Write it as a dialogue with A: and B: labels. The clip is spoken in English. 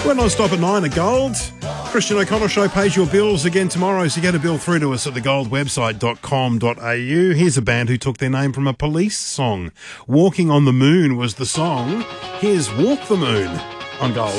A: We're non-stop at 9 at Gold. Christian O'Connell Show pays your bills again tomorrow, so get a bill through to us at thegoldwebsite.com.au. Here's a band who took their name from a Police song. Walking on the Moon was the song. Here's Walk the Moon on Gold.